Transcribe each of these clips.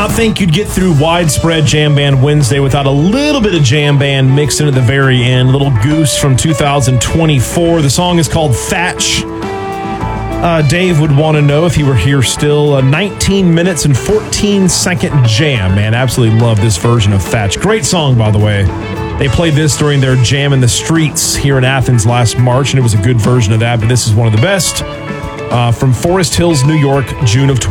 not think you'd get through widespread Jam Band Wednesday without a little bit of jam band mixed in at the very end. A little Goose from 2024. The song is called Thatch. Dave would want to know if he were here still. 19 minutes and 14-second jam, man. Absolutely love this version of Thatch. Great song, by the way. They played this during their Jam in the Streets here in Athens last March, and it was a good version of that, but this is one of the best. From Forest Hills, New York, June of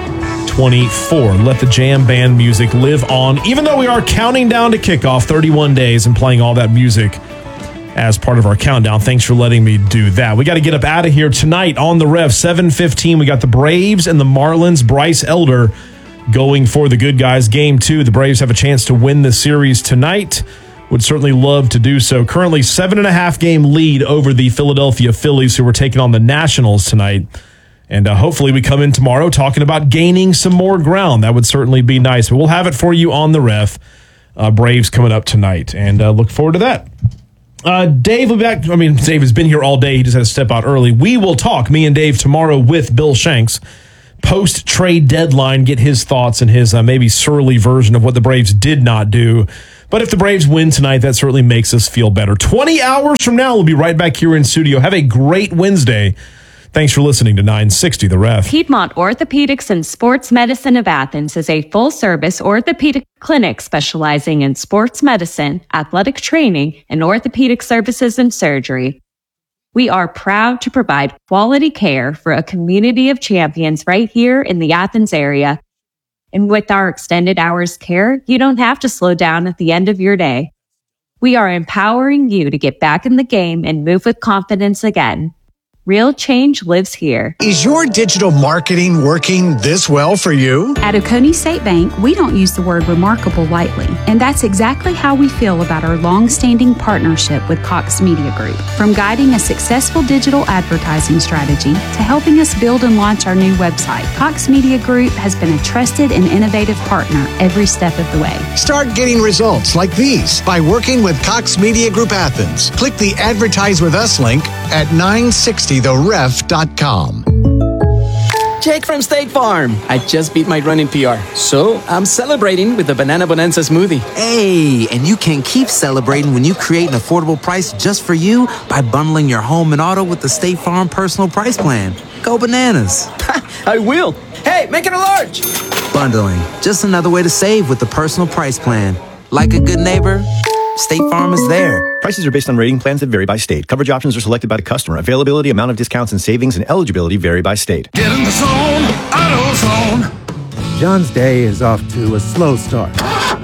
2024. Let the jam band music live on, even though we are counting down to kickoff, 31 days, and playing all that music as part of our countdown. Thanks for letting me do that. We got to get up out of here tonight on the Rev. 7:15. We got the Braves and the Marlins. Bryce Elder going for the good guys. Game 2. The Braves have a chance to win the series tonight. Would certainly love to do so. Currently 7.5 game lead over the Philadelphia Phillies, who are taking on the Nationals tonight. And hopefully we come in tomorrow talking about gaining some more ground. That would certainly be nice. But we'll have it for you on the Ref. Braves coming up tonight. And look forward to that. Dave will be back. I mean, Dave has been here all day. He just had to step out early. We will talk, me and Dave, tomorrow with Bill Shanks. Post-trade deadline, get his thoughts and his maybe surly version of what the Braves did not do. But if the Braves win tonight, that certainly makes us feel better. 20 hours from now, we'll be right back here in studio. Have a great Wednesday. Thanks for listening to 960 The Ref. Piedmont Orthopedics and Sports Medicine of Athens is a full-service orthopedic clinic specializing in sports medicine, athletic training, and orthopedic services and surgery. We are proud to provide quality care for a community of champions right here in the Athens area. And with our extended hours care, you don't have to slow down at the end of your day. We are empowering you to get back in the game and move with confidence again. Real change lives here. Is your digital marketing working this well for you? At Oconee State Bank, we don't use the word remarkable lightly, and that's exactly how we feel about our long-standing partnership with Cox Media Group. From guiding a successful digital advertising strategy to helping us build and launch our new website, Cox Media Group has been a trusted and innovative partner every step of the way. Start getting results like these by working with Cox Media Group Athens. Click the Advertise With Us link at 960theref.com. Jake from State Farm. I just beat my running PR, so I'm celebrating with the Banana Bonanza smoothie. Hey, and you can keep celebrating when you create an affordable price just for you by bundling your home and auto with the State Farm Personal Price Plan. Go bananas. I will. Hey, make it a large. Bundling, just another way to save with the Personal Price Plan. Like a good neighbor, State Farm is there. Prices are based on rating plans that vary by state. Coverage options are selected by the customer. Availability, amount of discounts and savings, and eligibility vary by state. Get in the zone, AutoZone. John's day is off to a slow start.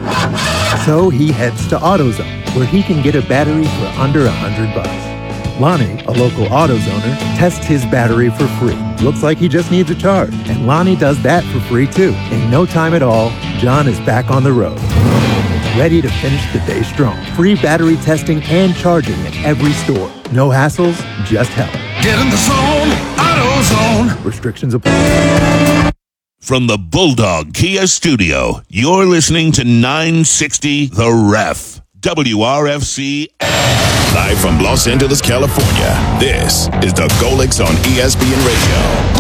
So he heads to AutoZone, where he can get a battery for under $100. Lonnie, a local AutoZoner, tests his battery for free. Looks like he just needs a charge. And Lonnie does that for free too. In no time at all, John is back on the road. Ready to finish the day strong. Free battery testing and charging at every store. No hassles, just help. Get in the zone, AutoZone. Restrictions apply. From the Bulldog Kia Studio, you're listening to 960 The Ref. WRFC. Live from Los Angeles, California, this is the Golix on ESPN Radio.